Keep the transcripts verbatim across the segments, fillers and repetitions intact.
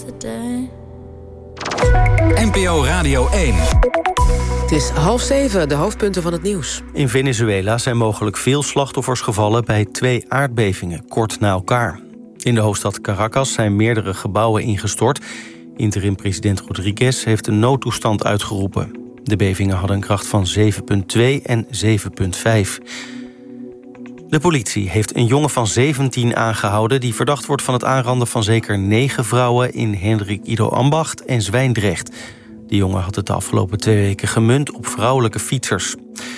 N P O Radio één. Het is half zeven, de hoofdpunten van het nieuws. In Venezuela zijn mogelijk veel slachtoffers gevallen bij twee aardbevingen, kort na elkaar. In de hoofdstad Caracas zijn meerdere gebouwen ingestort. Interim-president Rodriguez heeft een noodtoestand uitgeroepen. De bevingen hadden een kracht van zeven komma twee en zeven komma vijf. De politie heeft een jongen van zeventien aangehouden die verdacht wordt van het aanranden van zeker negen vrouwen in Hendrik Ido Ambacht en Zwijndrecht. De jongen had het de afgelopen twee weken gemunt op vrouwelijke fietsers.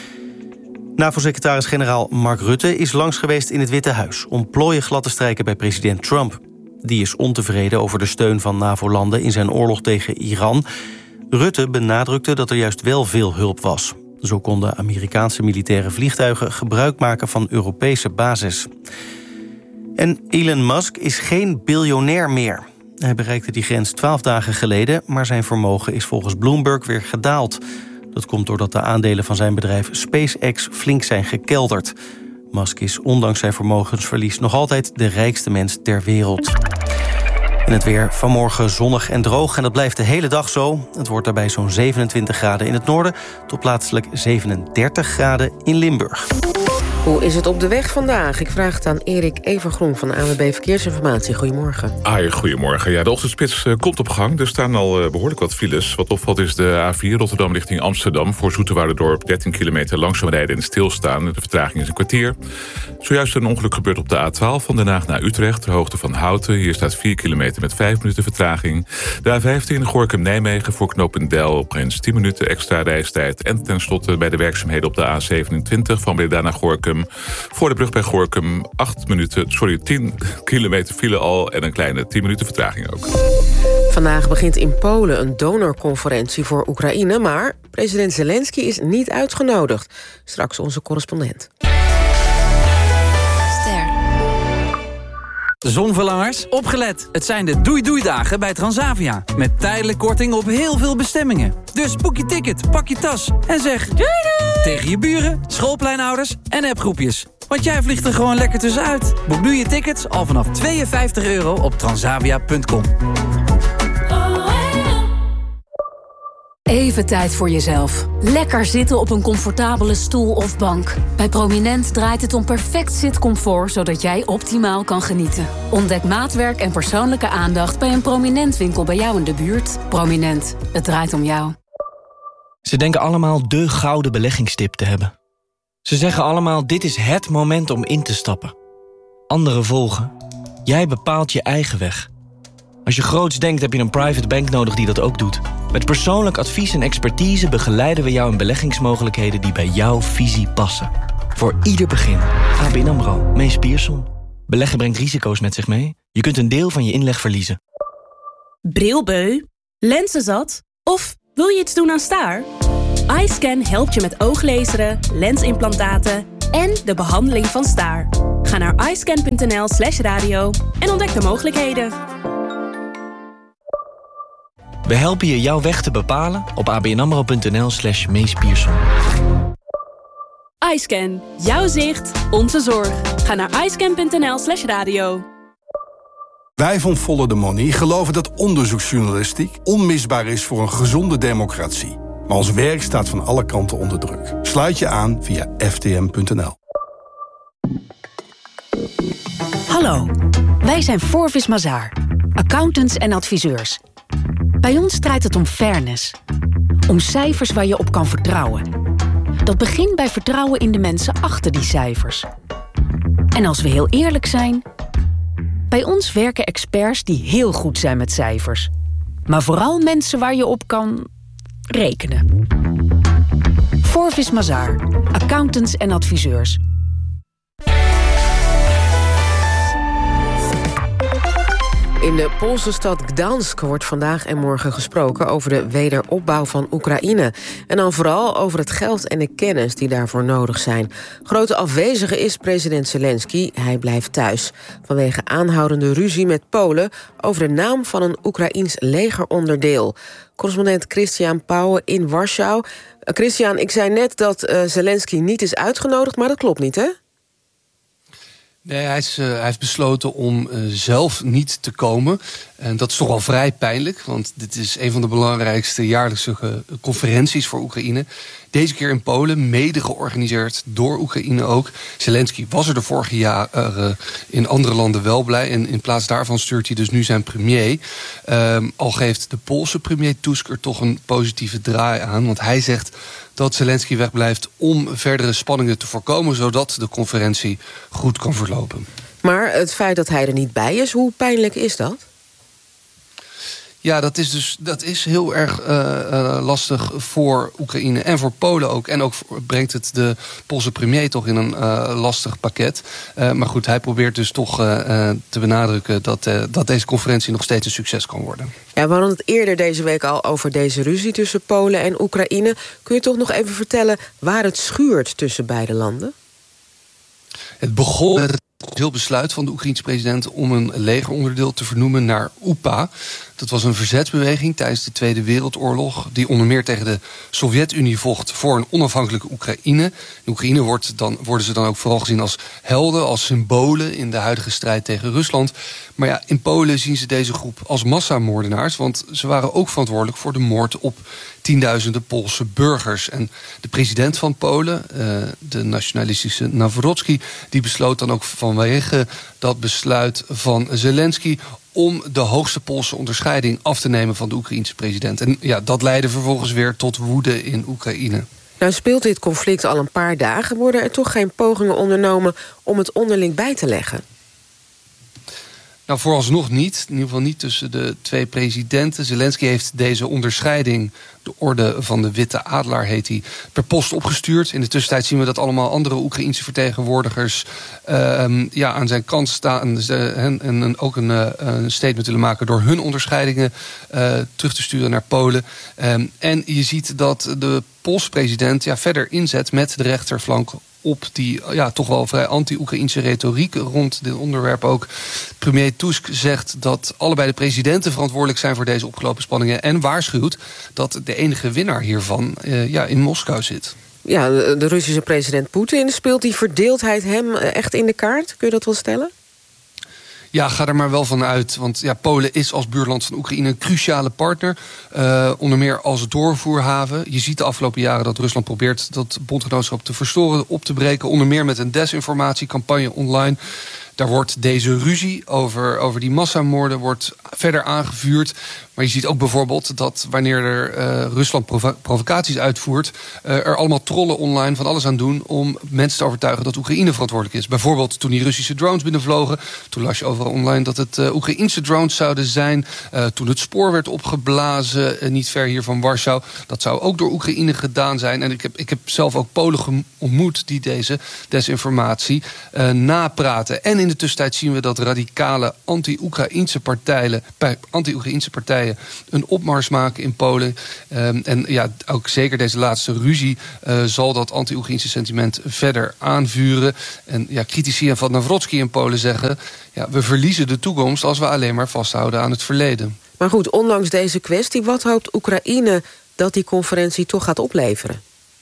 NAVO-secretaris-generaal Mark Rutte is langs geweest in het Witte Huis om plooien glad te strijken bij president Trump. Die is ontevreden over de steun van NAVO-landen in zijn oorlog tegen Iran. Rutte benadrukte dat er juist wel veel hulp was. Zo konden Amerikaanse militaire vliegtuigen gebruik maken van Europese bases. En Elon Musk is geen biljonair meer. Hij bereikte die grens twaalf dagen geleden, maar zijn vermogen is volgens Bloomberg weer gedaald. Dat komt doordat de aandelen van zijn bedrijf SpaceX flink zijn gekelderd. Musk is ondanks zijn vermogensverlies nog altijd de rijkste mens ter wereld. En het weer vanmorgen zonnig en droog en dat blijft de hele dag zo. Het wordt daarbij zo'n zevenentwintig graden in het noorden tot plaatselijk zevenendertig graden in Limburg. Hoe is het op de weg vandaag? Ik vraag het aan Erik Evergroen van A N W B Verkeersinformatie. Goedemorgen. Ah, goedemorgen. Ja, de ochtendspits uh, komt op gang. Er staan al uh, behoorlijk wat files. Wat opvalt is de A vier Rotterdam richting Amsterdam. Voor Zoeterwouderdorp dertien kilometer langzaam rijden en stilstaan. De vertraging is een kwartier. Zojuist een ongeluk gebeurd op de A twaalf van Den Haag naar Utrecht. Ter hoogte van Houten. Hier staat vier kilometer met vijf minuten vertraging. De A vijftien Gorinchem-Nijmegen voor knooppunt op grens tien minuten extra reistijd. En tenslotte bij de werkzaamheden op de A zevenentwintig van Breda naar Gorinchem. Voor de brug bij Gorinchem acht minuten, sorry, tien kilometer file al en een kleine tien minuten vertraging ook. Vandaag begint in Polen een donorconferentie voor Oekraïne, maar president Zelensky is niet uitgenodigd. Straks onze correspondent. Zonverlangers, opgelet. Het zijn de doei-doei-dagen bij Transavia. Met tijdelijk korting op heel veel bestemmingen. Dus boek je ticket, pak je tas en zeg doei doei tegen je buren, schoolpleinouders en appgroepjes. Want jij vliegt er gewoon lekker tussenuit. Boek nu je tickets al vanaf tweeënvijftig euro op transavia punt com. Even tijd voor jezelf. Lekker zitten op een comfortabele stoel of bank. Bij Prominent draait het om perfect zitcomfort, zodat jij optimaal kan genieten. Ontdek maatwerk en persoonlijke aandacht bij een Prominent winkel bij jou in de buurt. Prominent, het draait om jou. Ze denken allemaal de gouden beleggingstip te hebben. Ze zeggen allemaal, dit is het moment om in te stappen. Anderen volgen. Jij bepaalt je eigen weg. Als je groots denkt, heb je een private bank nodig die dat ook doet. Met persoonlijk advies en expertise begeleiden we jou in beleggingsmogelijkheden die bij jouw visie passen. Voor ieder begin. A B N AMRO, Mees Pierson. Beleggen brengt risico's met zich mee. Je kunt een deel van je inleg verliezen. Brilbeu? Lenzenzat? Of wil je iets doen aan staar? iScan helpt je met ooglezeren, lensimplantaten en de behandeling van staar. Ga naar iscan punt n l slash radio en ontdek de mogelijkheden. We helpen je jouw weg te bepalen op abnamro punt n l slash Mees Pierson. iScan. Jouw zicht, onze zorg. Ga naar iscan punt n l slash radio. Wij van Follow the Money geloven dat onderzoeksjournalistiek onmisbaar is voor een gezonde democratie. Maar ons werk staat van alle kanten onder druk. Sluit je aan via f t m punt n l. Hallo, wij zijn Forvis Mazars, accountants en adviseurs. Bij ons draait het om fairness. Om cijfers waar je op kan vertrouwen. Dat begint bij vertrouwen in de mensen achter die cijfers. En als we heel eerlijk zijn, bij ons werken experts die heel goed zijn met cijfers. Maar vooral mensen waar je op kan rekenen. Forvis Mazars, accountants en adviseurs. In de Poolse stad Gdansk wordt vandaag en morgen gesproken over de wederopbouw van Oekraïne. En dan vooral over het geld en de kennis die daarvoor nodig zijn. Grote afwezige is president Zelensky. Hij blijft thuis vanwege aanhoudende ruzie met Polen over de naam van een Oekraïens legeronderdeel. Correspondent Christian Pauwen in Warschau. Uh, Christian, ik zei net dat uh, Zelensky niet is uitgenodigd, maar dat klopt niet, hè? Nee, hij, is, uh, hij heeft besloten om uh, zelf niet te komen. En dat is toch wel vrij pijnlijk, want dit is een van de belangrijkste jaarlijkse uh, conferenties voor Oekraïne. Deze keer in Polen, mede georganiseerd door Oekraïne ook. Zelensky was er de vorige jaren uh, in andere landen wel blij. En in plaats daarvan stuurt hij dus nu zijn premier. Um, al geeft de Poolse premier Tusk er toch een positieve draai aan. Want hij zegt dat Zelensky wegblijft om verdere spanningen te voorkomen, zodat de conferentie goed kan verlopen. Maar het feit dat hij er niet bij is, hoe pijnlijk is dat? Ja, dat is dus dat is heel erg uh, uh, lastig voor Oekraïne en voor Polen ook. En ook voor, brengt het de Poolse premier toch in een uh, lastig pakket. Uh, maar goed, hij probeert dus toch uh, uh, te benadrukken dat, uh, dat deze conferentie nog steeds een succes kan worden. Ja, we hadden het eerder deze week al over deze ruzie tussen Polen en Oekraïne. Kun je toch nog even vertellen waar het schuurt tussen beide landen? Het begon met het heel besluit van de Oekraïense president om een legeronderdeel te vernoemen naar U P A. Dat was een verzetsbeweging tijdens de Tweede Wereldoorlog, die onder meer tegen de Sovjet-Unie vocht voor een onafhankelijke Oekraïne. In Oekraïne wordt dan, worden ze dan ook vooral gezien als helden, als symbolen in de huidige strijd tegen Rusland. Maar ja, in Polen zien ze deze groep als massamoordenaars, want ze waren ook verantwoordelijk voor de moord op tienduizenden Poolse burgers. En de president van Polen, de nationalistische Nawrocki, die besloot dan ook vanwege dat besluit van Zelensky om de hoogste Poolse onderscheiding af te nemen van de Oekraïense president. En ja, dat leidde vervolgens weer tot woede in Oekraïne. Nou speelt dit conflict al een paar dagen. Worden er toch geen pogingen ondernomen om het onderling bij te leggen? Nou, vooralsnog niet. In ieder geval niet tussen de twee presidenten. Zelensky heeft deze onderscheiding, de orde van de Witte Adelaar heet die, per post opgestuurd. In de tussentijd zien we dat allemaal andere Oekraïense vertegenwoordigers uh, ja, aan zijn kant staan en, en ook een, uh, een statement willen maken door hun onderscheidingen uh, terug te sturen naar Polen. Um, en je ziet dat de Poolse president ja, verder inzet met de rechterflank op die ja, toch wel vrij anti-Oekraïnse retoriek rond dit onderwerp ook. Premier Tusk zegt dat allebei de presidenten verantwoordelijk zijn voor deze opgelopen spanningen en waarschuwt dat de enige winnaar hiervan uh, ja, in Moskou zit. Ja, de Russische president Poetin, speelt die verdeeldheid hem echt in de kaart? Kun je dat wel stellen? Ja, ga er maar wel van uit. Want ja, Polen is als buurland van Oekraïne een cruciale partner. Uh, onder meer als doorvoerhaven. Je ziet de afgelopen jaren dat Rusland probeert dat bondgenootschap te verstoren, op te breken. Onder meer met een desinformatiecampagne online. Daar wordt deze ruzie over, over die massamoorden wordt verder aangevuurd. Maar je ziet ook bijvoorbeeld dat wanneer er uh, Rusland provo- provocaties uitvoert, Uh, er allemaal trollen online van alles aan doen om mensen te overtuigen dat Oekraïne verantwoordelijk is. Bijvoorbeeld toen die Russische drones binnenvlogen. Toen las je overal online dat het uh, Oekraïense drones zouden zijn. Uh, toen het spoor werd opgeblazen, uh, niet ver hier van Warschau. Dat zou ook door Oekraïne gedaan zijn. En ik heb, ik heb zelf ook Polen ge- ontmoet die deze desinformatie uh, napraten. En in de tussentijd zien we dat radicale anti-Oekraïense partijen, anti-Oekraïense partijen een opmars maken in Polen. Um, en ja, ook zeker deze laatste ruzie uh, zal dat anti-Oekraïense sentiment verder aanvuren. En ja, critici van Nawrocki in Polen zeggen, ja, we verliezen de toekomst als we alleen maar vasthouden aan het verleden. Maar goed, ondanks deze kwestie, wat hoopt Oekraïne dat die conferentie toch gaat opleveren?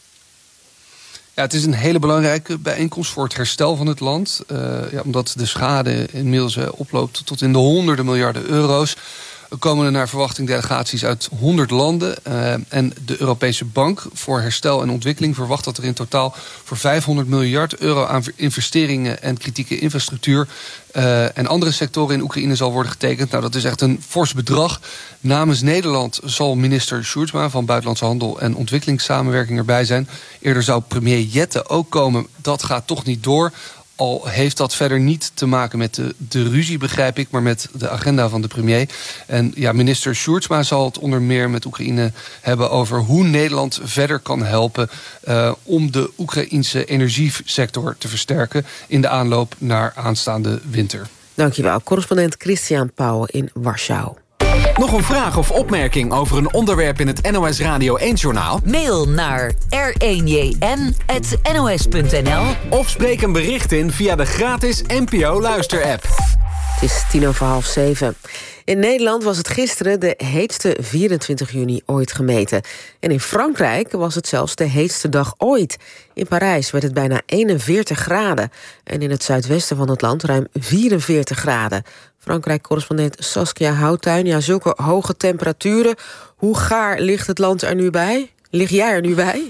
Ja, het is een hele belangrijke bijeenkomst voor het herstel van het land. Uh, ja, omdat de schade inmiddels uh, oploopt tot in de honderden miljarden euro's. Er komen er naar verwachting delegaties uit honderd landen. Uh, en de Europese Bank voor Herstel en Ontwikkeling verwacht dat er in totaal voor vijfhonderd miljard euro aan investeringen en kritieke infrastructuur Uh, en andere sectoren in Oekraïne zal worden getekend. Nou, dat is echt een fors bedrag. Namens Nederland zal minister Sjoerdsma van Buitenlandse Handel en Ontwikkelingssamenwerking erbij zijn. Eerder zou premier Jette ook komen. Dat gaat toch niet door. Al heeft dat verder niet te maken met de, de ruzie, begrijp ik, maar met de agenda van de premier. En ja, minister Sjoerdsma zal het onder meer met Oekraïne hebben over hoe Nederland verder kan helpen uh, om de Oekraïense energiesector te versterken in de aanloop naar aanstaande winter. Dankjewel, correspondent Christian Pauw in Warschau. Nog een vraag of opmerking over een onderwerp in het N O S Radio één-journaal? Mail naar r één j n at n o s punt n l of spreek een bericht in via de gratis N P O Luister-app. Het is tien over half zeven. In Nederland was het gisteren de heetste vierentwintig juni ooit gemeten. En in Frankrijk was het zelfs de heetste dag ooit. In Parijs werd het bijna eenenveertig graden. En in het zuidwesten van het land ruim vierenveertig graden. Frankrijk-correspondent Saskia Houttuin. Ja, zulke hoge temperaturen. Hoe gaar ligt het land er nu bij? Lig jij er nu bij?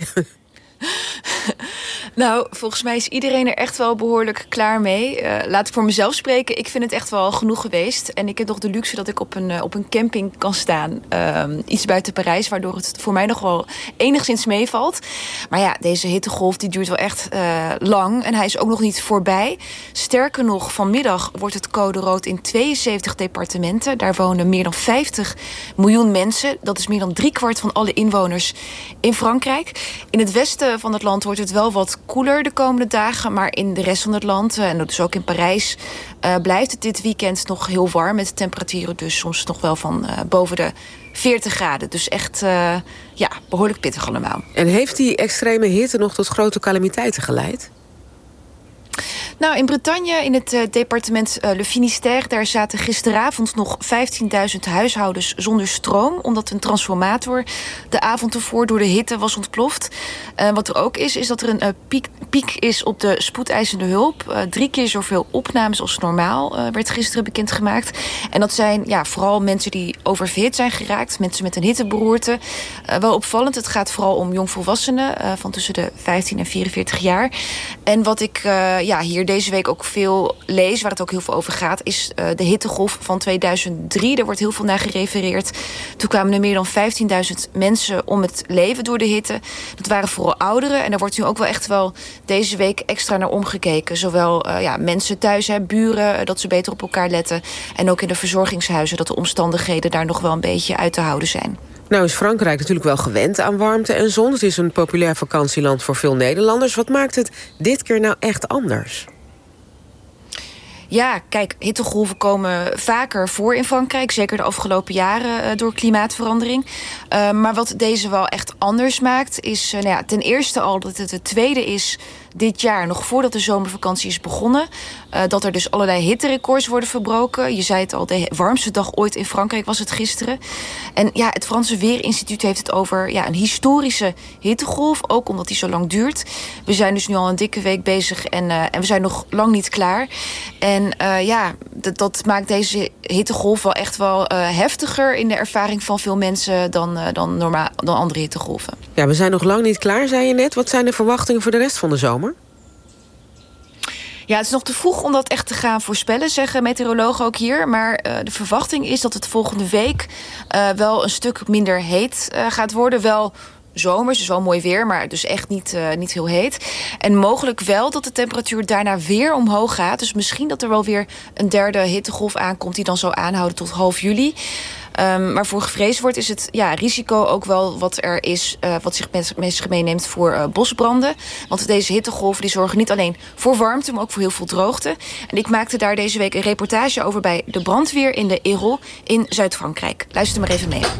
Nou, volgens mij is iedereen er echt wel behoorlijk klaar mee. Uh, laat ik voor mezelf spreken. Ik vind het echt wel genoeg geweest. En ik heb nog de luxe dat ik op een, uh, op een camping kan staan. Uh, iets buiten Parijs, waardoor het voor mij nog wel enigszins meevalt. Maar ja, deze hittegolf die duurt wel echt uh, lang. En hij is ook nog niet voorbij. Sterker nog, vanmiddag wordt het code rood in tweeënzeventig departementen. Daar wonen meer dan vijftig miljoen mensen. Dat is meer dan driekwart van alle inwoners in Frankrijk. In het westen van het land wordt het wel wat koeler de komende dagen. Maar in de rest van het land, en dus ook in Parijs, uh, blijft het dit weekend nog heel warm. Met temperaturen dus soms nog wel van uh, boven de veertig graden. Dus echt uh, ja, behoorlijk pittig allemaal. En heeft die extreme hitte nog tot grote calamiteiten geleid? Nou, in Bretagne, in het uh, departement uh, Le Finistère, daar zaten gisteravond nog vijftienduizend huishoudens zonder stroom, omdat een transformator de avond ervoor door de hitte was ontploft. Uh, wat er ook is, is dat er een uh, piek, piek is op de spoedeisende hulp. Uh, drie keer zoveel opnames als normaal uh, werd gisteren bekendgemaakt. En dat zijn ja, vooral mensen die oververhit zijn geraakt, mensen met een hitteberoerte. Uh, wel opvallend, het gaat vooral om jongvolwassenen uh, van tussen de vijftien en vierenveertig jaar. En wat ik uh, ja, hier deze week ook veel lees, waar het ook heel veel over gaat, is uh, de hittegolf van tweeduizend drie. Daar wordt heel veel naar gerefereerd. Toen kwamen er meer dan vijftienduizend mensen om het leven door de hitte. Dat waren vooral ouderen. En daar wordt nu ook wel echt wel deze week extra naar omgekeken. Zowel uh, ja, mensen thuis, hè, buren, uh, dat ze beter op elkaar letten. En ook in de verzorgingshuizen, dat de omstandigheden daar nog wel een beetje uit te houden zijn. Nou is Frankrijk natuurlijk wel gewend aan warmte en zon. Het is een populair vakantieland voor veel Nederlanders. Wat maakt het dit keer nou echt anders? Ja, kijk, hittegolven komen vaker voor in Frankrijk. Zeker de afgelopen jaren uh, door klimaatverandering. Uh, maar wat deze wel echt anders maakt, is uh, nou ja, ten eerste al dat het het tweede is dit jaar, nog voordat de zomervakantie is begonnen, uh, dat er dus allerlei hitterecords worden verbroken. Je zei het al, de warmste dag ooit in Frankrijk was het gisteren. En ja, het Franse Weerinstituut heeft het over ja, een historische hittegolf, ook omdat die zo lang duurt. We zijn dus nu al een dikke week bezig en, uh, en we zijn nog lang niet klaar. En uh, ja, dat, dat maakt deze hittegolf wel echt wel uh, heftiger in de ervaring van veel mensen dan, uh, dan, normaal, dan andere hittegolven. Ja, we zijn nog lang niet klaar, zei je net. Wat zijn de verwachtingen voor de rest van de zomer? Ja, het is nog te vroeg om dat echt te gaan voorspellen, zeggen meteorologen ook hier. Maar uh, de verwachting is dat het volgende week uh, wel een stuk minder heet uh, gaat worden. Wel zomers, dus wel mooi weer, maar dus echt niet, uh, niet heel heet. En mogelijk wel dat de temperatuur daarna weer omhoog gaat. Dus misschien dat er wel weer een derde hittegolf aankomt die dan zou aanhouden tot half juli. Um, maar voor gevreesd wordt is het ja, risico ook wel wat er is, uh, wat zich mensen meeneemt voor uh, bosbranden. Want deze hittegolven die zorgen niet alleen voor warmte, maar ook voor heel veel droogte. En ik maakte daar deze week een reportage over bij de brandweer in de Hérault in Zuid-Frankrijk. Luister maar even mee.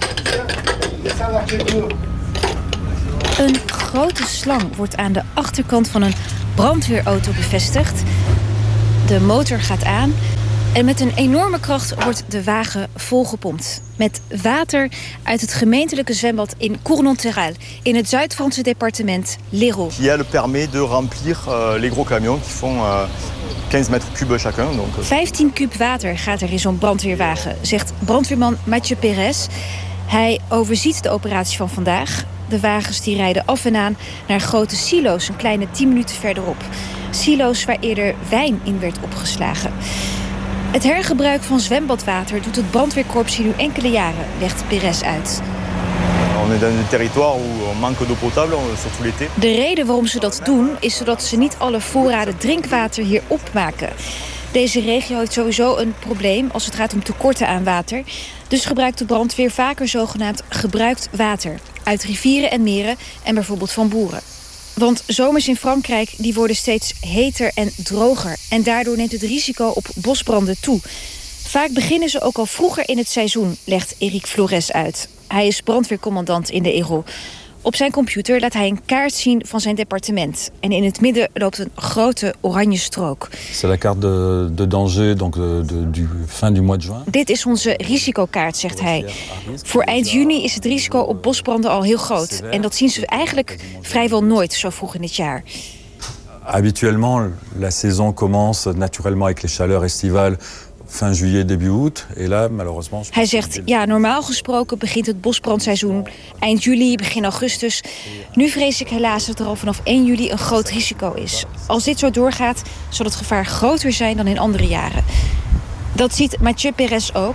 Een grote slang wordt aan de achterkant van een brandweerauto bevestigd. De motor gaat aan en met een enorme kracht wordt de wagen volgepompt. Met water uit het gemeentelijke zwembad in Cournonterral, in het Zuid-Franse departement l'Hérault. Qui a le permis de remplir uh, les gros camions qui font uh, quinze mètres cubes chacun. Donc... vijftien kub water gaat er in zo'n brandweerwagen, zegt brandweerman Mathieu Perez. Hij overziet de operatie van vandaag. De wagens die rijden af en aan naar grote silo's, een kleine tien minuten verderop. Silo's waar eerder wijn in werd opgeslagen. Het hergebruik van zwembadwater doet het brandweerkorps hier nu enkele jaren, legt Perez uit. On est dans un territoire où on manque d'eau potable, surtout l'été. De reden waarom ze dat doen is zodat ze niet alle voorraden drinkwater hier opmaken. Deze regio heeft sowieso een probleem als het gaat om tekorten aan water. Dus gebruikt de brandweer vaker zogenaamd gebruikt water. Uit rivieren en meren en bijvoorbeeld van boeren. Want zomers in Frankrijk die worden steeds heter en droger. En daardoor neemt het risico op bosbranden toe. Vaak beginnen ze ook al vroeger in het seizoen, legt Eric Flores uit. Hij is brandweercommandant in de Hérault. Op zijn computer laat hij een kaart zien van zijn departement. En in het midden loopt een grote oranje strook. C'est la carte de, de danger, donc de, de, du fin du mois de juin. Dit is onze risicokaart, zegt hij. Voor eind juni is het risico op bosbranden al heel groot. En dat zien ze eigenlijk vrijwel nooit zo vroeg in het jaar. Habituellement, la saison commence naturellement avec les chaleurs estivales fin juillet, début août. Et là, malheureusement... Hij zegt, ja, normaal gesproken begint het bosbrandseizoen eind juli, begin augustus. Nu vrees ik helaas dat er al vanaf één juli een groot risico is. Als dit zo doorgaat, zal het gevaar groter zijn dan in andere jaren. Dat ziet Mathieu Perez ook.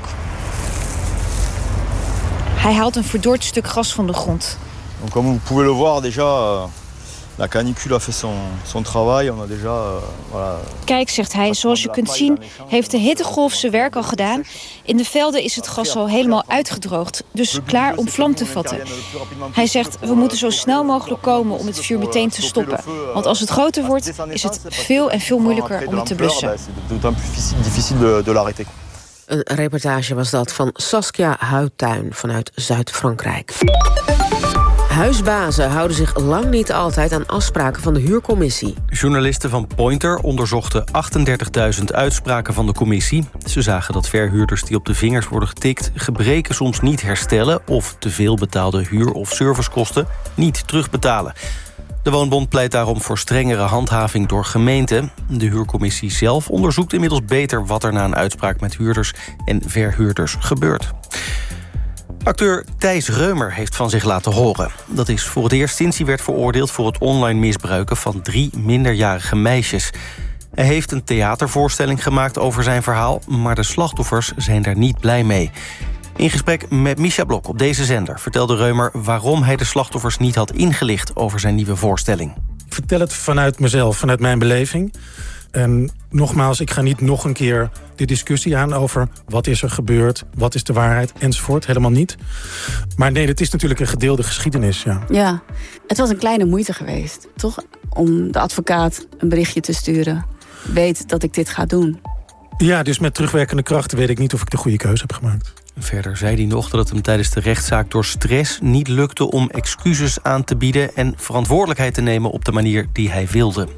Hij haalt een verdord stuk gras van de grond. Donc, comme vous pouvez le voir déjà, la canicule a fait son, son travail. On a déjà, euh, voilà. Kijk, zegt hij, zoals je kunt zien heeft de hittegolf zijn werk al gedaan. In de velden is het gras al helemaal uitgedroogd, dus klaar om vlam te vatten. Hij zegt, we moeten zo snel mogelijk komen om het vuur meteen te stoppen. Want als het groter wordt, is het veel en veel moeilijker om het te blussen. Een reportage was dat van Saskia Huituin vanuit Zuid-Frankrijk. Huisbazen houden zich lang niet altijd aan afspraken van de huurcommissie. Journalisten van Pointer onderzochten achtendertigduizend uitspraken van de commissie. Ze zagen dat verhuurders die op de vingers worden getikt gebreken soms niet herstellen of te veel betaalde huur- of servicekosten niet terugbetalen. De Woonbond pleit daarom voor strengere handhaving door gemeenten. De huurcommissie zelf onderzoekt inmiddels beter wat er na een uitspraak met huurders en verhuurders gebeurt. Acteur Thijs Reumer heeft van zich laten horen. Dat is voor het eerst sinds hij werd veroordeeld voor het online misbruiken van drie minderjarige meisjes. Hij heeft een theatervoorstelling gemaakt over zijn verhaal, maar de slachtoffers zijn daar niet blij mee. In gesprek met Misha Blok op deze zender vertelde Reumer waarom hij de slachtoffers niet had ingelicht over zijn nieuwe voorstelling. Ik vertel het vanuit mezelf, vanuit mijn beleving. En nogmaals, ik ga niet nog een keer de discussie aan over wat is er gebeurd, wat is de waarheid, enzovoort. Helemaal niet. Maar nee, het is natuurlijk een gedeelde geschiedenis. Ja. ja, het was een kleine moeite geweest, toch? Om de advocaat een berichtje te sturen. Weet dat ik dit ga doen. Ja, dus met terugwerkende krachten weet ik niet of ik de goede keuze heb gemaakt. Verder zei hij nog dat het hem tijdens de rechtszaak door stress niet lukte om excuses aan te bieden en verantwoordelijkheid te nemen op de manier die hij wilde.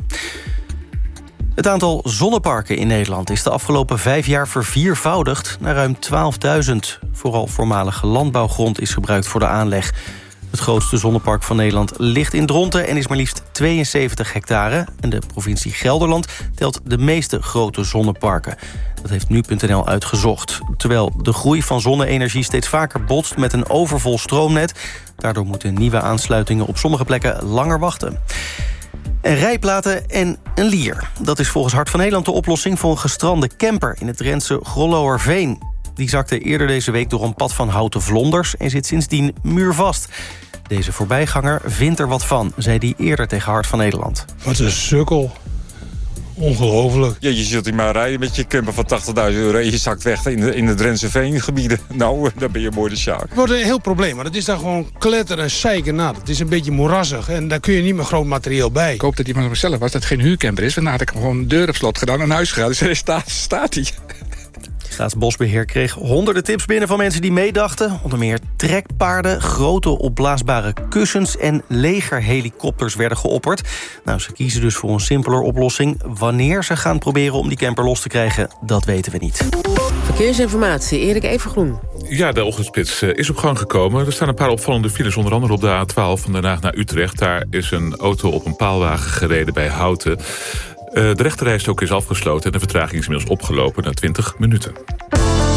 Het aantal zonneparken in Nederland is de afgelopen vijf jaar verviervoudigd naar ruim twaalfduizend. Vooral voormalige landbouwgrond is gebruikt voor de aanleg. Het grootste zonnepark van Nederland ligt in Dronten en is maar liefst tweeënzeventig hectare. En de provincie Gelderland telt de meeste grote zonneparken. Dat heeft nu punt n l uitgezocht. Terwijl de groei van zonne-energie steeds vaker botst met een overvol stroomnet. Daardoor moeten nieuwe aansluitingen op sommige plekken langer wachten. En rijplaten en een lier. Dat is volgens Hart van Nederland de oplossing voor een gestrande camper in het Drentse Grolloerveen. Die zakte eerder deze week door een pad van houten vlonders en zit sindsdien muurvast. Deze voorbijganger vindt er wat van, zei hij eerder tegen Hart van Nederland. Wat een sukkel. Ongelooflijk. Ja, je zult hier maar rijden met je camper van tachtigduizend euro... en je zakt weg in de, in de Drentse veengebieden. Nou, dan ben je mooi de sjaak. Het wordt een heel probleem, maar het is dan gewoon kletteren en zeiken nat. Het is een beetje moerassig en daar kun je niet meer groot materieel bij. Ik hoop dat iemand van mezelf was, dat het geen huurcamper is. Daarna had ik gewoon de deur op slot gedaan en naar huis gegaan. Dus er staat, staat hij. Staatsbosbeheer kreeg honderden tips binnen van mensen die meedachten. Onder meer trekpaarden, grote opblaasbare kussens en legerhelikopters werden geopperd. Nou, ze kiezen dus voor een simpeler oplossing. Wanneer ze gaan proberen om die camper los te krijgen, dat weten we niet. Verkeersinformatie, Erik Evengroen. Ja, de ochtendspits is op gang gekomen. Er staan een paar opvallende files, onder andere op de A twaalf van Den Haag naar Utrecht. Daar is een auto op een paalwagen gereden bij Houten. De rechterrijstrook is afgesloten en de vertraging is inmiddels opgelopen naar twintig minuten.